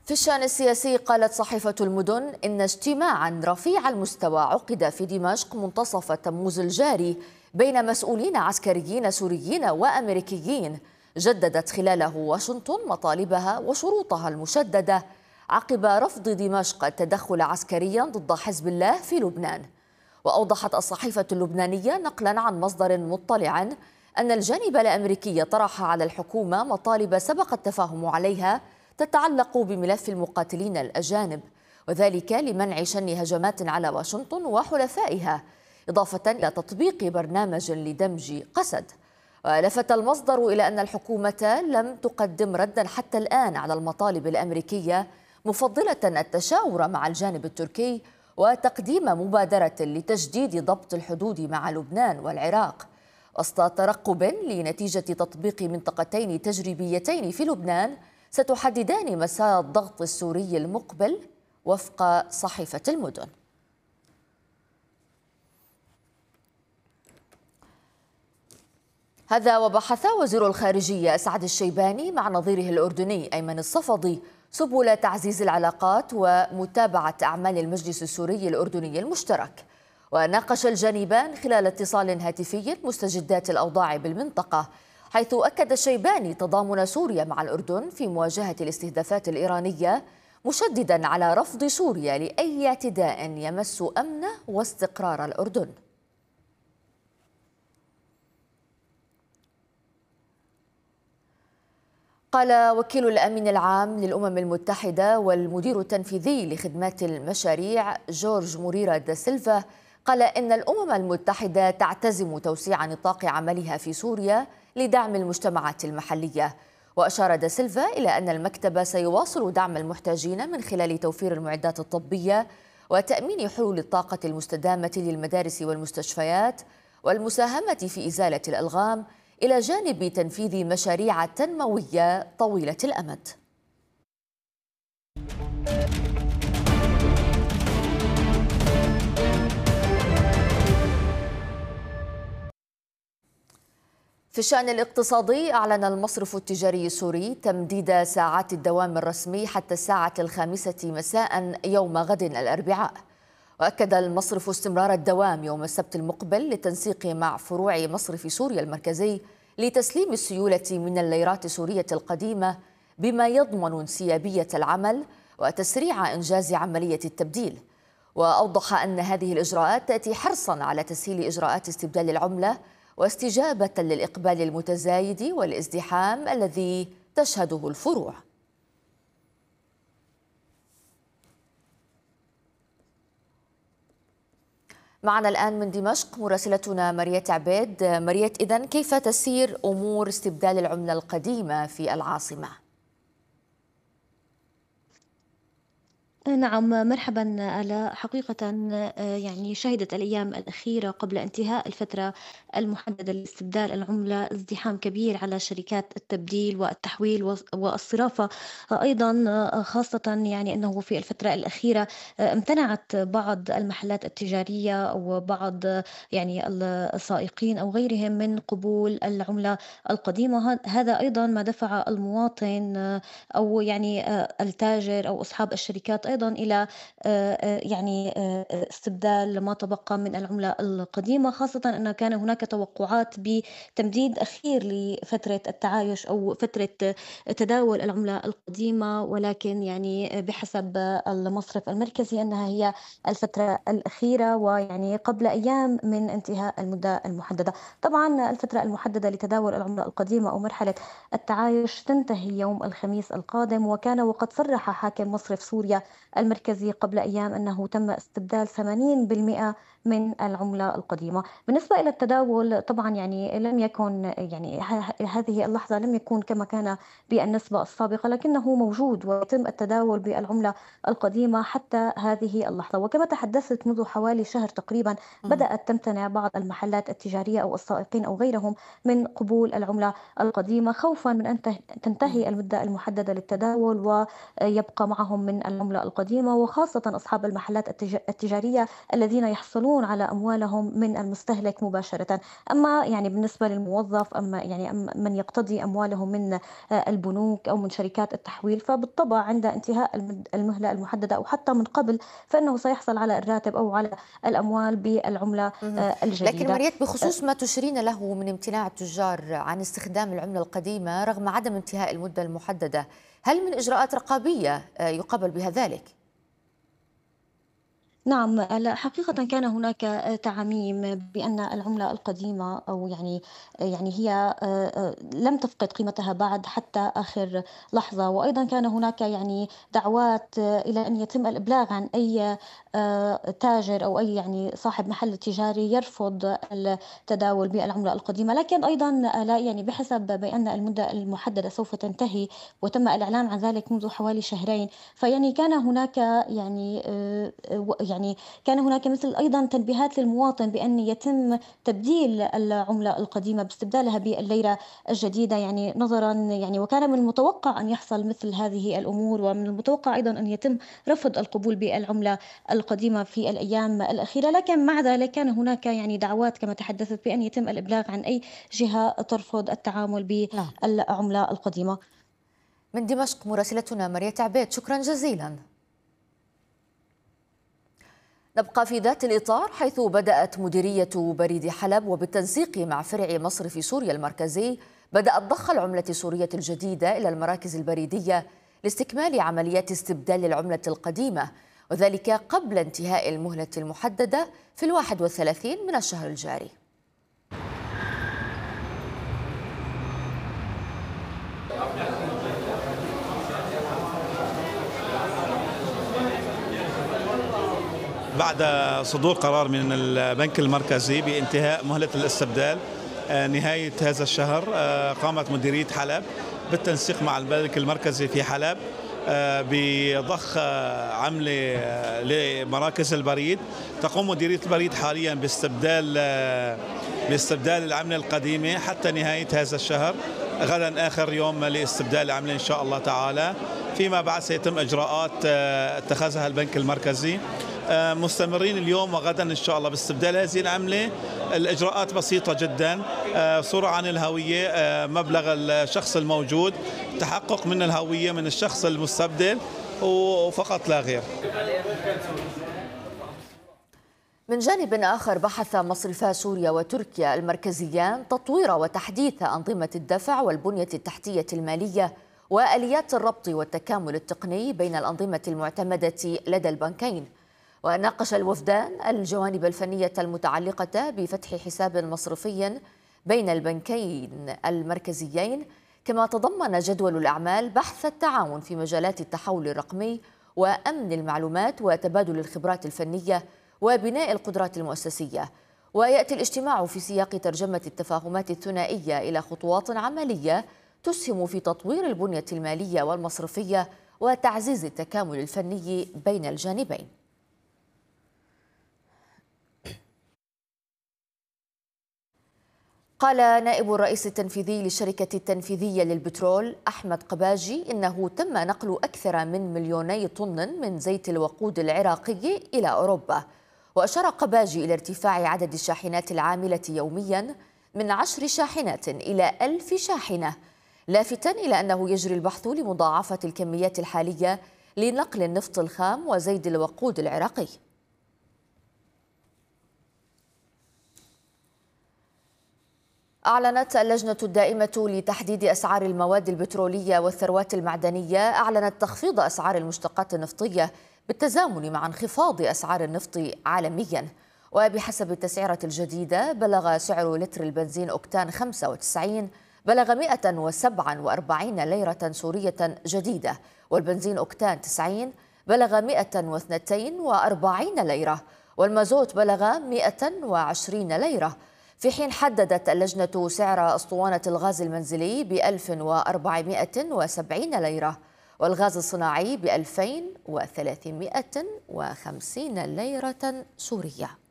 في الشأن السياسي قالت صحيفة المدن إن اجتماعا رفيع المستوى عقد في دمشق منتصف تموز الجاري بين مسؤولين عسكريين سوريين وأمريكيين جددت خلاله واشنطن مطالبها وشروطها المشددة عقب رفض دمشق التدخل عسكريا ضد حزب الله في لبنان. وأوضحت الصحيفة اللبنانية نقلا عن مصدر مطلع أن الجانب الأمريكي طرح على الحكومة مطالب سبق التفاهم عليها تتعلق بملف المقاتلين الأجانب، وذلك لمنع شن هجمات على واشنطن وحلفائها، إضافة إلى تطبيق برنامج لدمج قسد. ولفت المصدر إلى أن الحكومة لم تقدم ردا حتى الآن على المطالب الأمريكية، مفضلة التشاور مع الجانب التركي وتقديم مبادرة لتجديد ضبط الحدود مع لبنان والعراق، وسط ترقب لنتيجة تطبيق منطقتين تجريبيتين في لبنان ستحددان مسار الضغط السوري المقبل وفق صحيفة المدن. هذا وبحث وزير الخارجية سعد الشيباني مع نظيره الأردني أيمن الصفدي سبل تعزيز العلاقات ومتابعة أعمال المجلس السوري الأردني المشترك. وناقش الجانبان خلال اتصال هاتفي مستجدات الأوضاع بالمنطقة، حيث أكد الشيباني تضامن سوريا مع الأردن في مواجهة الاستهدافات الإيرانية، مشددا على رفض سوريا لأي اعتداء يمس أمن واستقرار الأردن. قال وكيل الأمين العام للأمم المتحدة والمدير التنفيذي لخدمات المشاريع جورج موريرا دا سيلفا قال إن الأمم المتحدة تعتزم توسيع نطاق عملها في سوريا لدعم المجتمعات المحلية. وأشار دا سيلفا إلى أن المكتب سيواصل دعم المحتاجين من خلال توفير المعدات الطبية وتأمين حلول الطاقة المستدامة للمدارس والمستشفيات والمساهمة في إزالة الألغام، إلى جانب تنفيذ مشاريع تنموية طويلة الأمد. في الشأن الاقتصادي، أعلن المصرف التجاري السوري تمديد ساعات الدوام الرسمي حتى الساعة 5 مساء يوم غد الأربعاء. وأكد المصرف استمرار الدوام يوم السبت المقبل للتنسيق مع فروع مصرف سوريا المركزي لتسليم السيولة من الليرات السورية القديمة، بما يضمن انسيابية العمل وتسريع إنجاز عملية التبديل. وأوضح أن هذه الإجراءات تأتي حرصا على تسهيل إجراءات استبدال العملة واستجابة للإقبال المتزايد والازدحام الذي تشهده الفروع. معنا الآن من دمشق مراسلتنا مريت عبيد. مريت، إذن كيف تسير أمور استبدال العملة القديمة في العاصمة؟ نعم، مرحبا آلاء. حقيقة يعني شهدت الأيام الأخيرة قبل انتهاء الفترة المحددة لاستبدال العملة ازدحام كبير على شركات التبديل والتحويل والصرافة أيضا، خاصة يعني أنه في الفترة الأخيرة امتنعت بعض المحلات التجارية وبعض يعني السائقين أو غيرهم من قبول العملة القديمة. هذا أيضا ما دفع المواطن أو يعني التاجر أو أصحاب الشركات أيضًا إلى يعني استبدال ما تبقى من العملة القديمة، خاصةً أن كان هناك توقعات بتمديد أخير لفترة التعايش أو فترة تداول العملة القديمة، ولكن يعني بحسب المصرف المركزي أنها هي الفترة الأخيرة، ويعني قبل أيام من انتهاء المدة المحددة. طبعًا الفترة المحددة لتداول العملة القديمة أو مرحلة التعايش تنتهي يوم الخميس القادم، وقد صرح حاكم مصرف سوريا المركزي قبل أيام أنه تم استبدال 80% من العملة القديمة. بالنسبة إلى التداول طبعا يعني لم يكن يعني هذه اللحظة لم يكون كما كان بالنسبة السابقة، لكنه موجود ويتم التداول بالعملة القديمة حتى هذه اللحظة. وكما تحدثت، منذ حوالي شهر تقريبا بدأت تمتنع بعض المحلات التجارية أو السائقين أو غيرهم من قبول العملة القديمة، خوفا من أن تنتهي المدة المحددة للتداول ويبقى معهم من العملة القديمة، وخاصة أصحاب المحلات التجارية الذين يحصلون على أموالهم من المستهلك مباشرة. أما يعني بالنسبة للموظف، أما يعني من يقتضي أمواله من البنوك أو من شركات التحويل، فبالطبع عند انتهاء المهلة المحددة أو حتى من قبل، فإنه سيحصل على الراتب أو على الأموال بالعملة لكن الجديدة. مريت، بخصوص ما تشيرين له من امتناع التجار عن استخدام العملة القديمة رغم عدم انتهاء المدة المحددة، هل من إجراءات رقابية يقابل بها ذلك؟ نعم، حقيقة كان هناك تعميم بأن العملة القديمة أو يعني هي لم تفقد قيمتها بعد حتى آخر لحظة، وأيضا كان هناك يعني دعوات إلى أن يتم الإبلاغ عن أي تاجر أو أي يعني صاحب محل تجاري يرفض التداول بالعملة القديمة. لكن أيضا لا يعني بحسب بأن المدة المحددة سوف تنتهي، وتم الإعلان عن ذلك منذ حوالي شهرين، فيعني كان هناك يعني يعني كان هناك مثل أيضا تنبيهات للمواطن بأن يتم تبديل العملة القديمة باستبدالها بالليرة الجديدة، يعني نظرا يعني وكان من المتوقع أن يحصل مثل هذه الأمور، ومن المتوقع أيضا أن يتم رفض القبول بالعملة القديمة في الأيام الأخيرة. لكن مع ذلك كان هناك يعني دعوات كما تحدثت بأن يتم الإبلاغ عن أي جهة ترفض التعامل نعم. بالعملة القديمة. من دمشق مراسلتنا مريت عبيد، شكرا جزيلا. نبقى في ذات الإطار، حيث بدأت مديرية بريد حلب وبالتنسيق مع فرع مصرف سوريا المركزي بدأت ضخ العملة السورية الجديدة إلى المراكز البريدية لاستكمال عمليات استبدال العملة القديمة، وذلك قبل انتهاء المهلة المحددة في 31 من الشهر الجاري. بعد صدور قرار من البنك المركزي بانتهاء مهلة الاستبدال نهاية هذا الشهر، قامت مديرية حلب بالتنسيق مع البنك المركزي في حلب بضخ عملة لمراكز البريد. تقوم مديرية البريد حاليا باستبدال العملة القديمة حتى نهاية هذا الشهر. غدا آخر يوم لاستبدال العملة إن شاء الله تعالى. فيما بعد سيتم إجراءات اتخذها البنك المركزي. مستمرين اليوم وغدا إن شاء الله باستبدال هذه العملة. الإجراءات بسيطة جدا، صورة عن الهوية، مبلغ الشخص الموجود، تحقق من الهوية من الشخص المستبدل، وفقط لا غير. من جانب آخر، بحث مصرفا سوريا وتركيا المركزيان تطوير وتحديث أنظمة الدفع والبنية التحتية المالية وآليات الربط والتكامل التقني بين الأنظمة المعتمدة لدى البنكين. وناقش الوفدان الجوانب الفنية المتعلقة بفتح حساب مصرفي بين البنكين المركزيين، كما تضمن جدول الأعمال بحث التعاون في مجالات التحول الرقمي وأمن المعلومات وتبادل الخبرات الفنية وبناء القدرات المؤسسية. ويأتي الاجتماع في سياق ترجمة التفاهمات الثنائية إلى خطوات عملية تسهم في تطوير البنية المالية والمصرفية وتعزيز التكامل الفني بين الجانبين. قال نائب الرئيس التنفيذي للشركة التنفيذية للبترول أحمد قباجي إنه تم نقل أكثر من 2 طن من زيت الوقود العراقي إلى أوروبا. وأشار قباجي إلى ارتفاع عدد الشاحنات العاملة يوميا من 10 شاحنات إلى 1000 شاحنة، لافتا إلى أنه يجري البحث لمضاعفة الكميات الحالية لنقل النفط الخام وزيت الوقود العراقي. أعلنت اللجنة الدائمة لتحديد أسعار المواد البترولية والثروات المعدنية تخفيض أسعار المشتقات النفطية بالتزامن مع انخفاض أسعار النفط عالميا. وبحسب التسعيرة الجديدة، بلغ سعر لتر البنزين أوكتان 95 بلغ 147 ليرة سورية جديدة، والبنزين أوكتان 90 بلغ 142 ليرة، والمازوت بلغ 120 ليرة. في حين حددت اللجنة سعر أسطوانة الغاز المنزلي ب 1470 ليرة، والغاز الصناعي ب 2350 ليرة سورية.